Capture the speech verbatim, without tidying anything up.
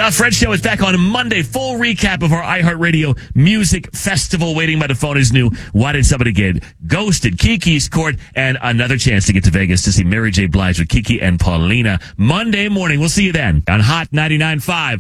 The Fred Show is back on Monday. Full recap of our iHeartRadio Music Festival. Waiting by the phone is new. Why Did Somebody Get Ghosted? Kiki's Court, and another chance to get to Vegas to see Mary J. Blige with Kiki and Paulina Monday morning. We'll see you then on Hot ninety-nine point five.